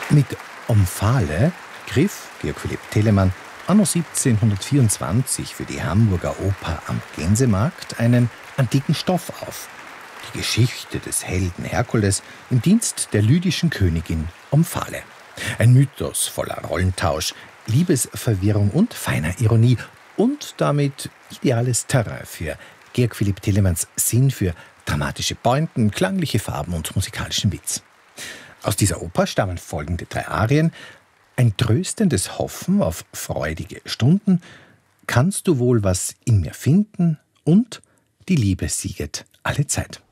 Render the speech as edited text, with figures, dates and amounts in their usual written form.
Mit Omphale griff Georg Philipp Telemann anno 1724 für die Hamburger Oper am Gänsemarkt einen antiken Stoff auf. Die Geschichte des Helden Herkules im Dienst der lydischen Königin Omphale. Ein Mythos voller Rollentausch, Liebesverwirrung und feiner Ironie und damit ideales Terrain für Georg Philipp Telemanns Sinn für dramatische Pointen, klangliche Farben und musikalischen Witz. Aus dieser Oper stammen folgende 3 Arien: Ein tröstendes Hoffen auf freudige Stunden, Kannst du wohl was in mir finden und Die Liebe sieget alle Zeit.